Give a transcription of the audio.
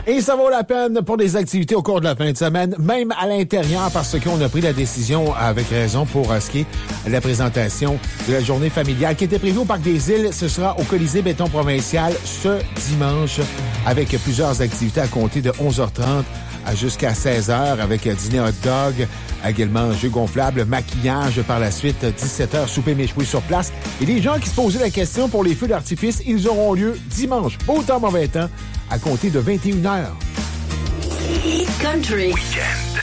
Et ça vaut la peine pour des activités au cours de la fin de semaine, même à l'intérieur, parce qu'on a pris la décision avec raison pour ce qui est la présentation de la journée familiale qui était prévue au Parc des Îles. Ce sera au Colisée Béton Provincial ce dimanche avec plusieurs activités à compter de 11h30 jusqu'à 16h avec dîner hot dog, également jeux gonflables, maquillage par la suite, 17h, souper méchoui sur place. Et les gens qui se posaient la question pour les feux d'artifice, ils auront lieu dimanche, beau temps, mauvais temps, à compter de 21h. Country. Weekend.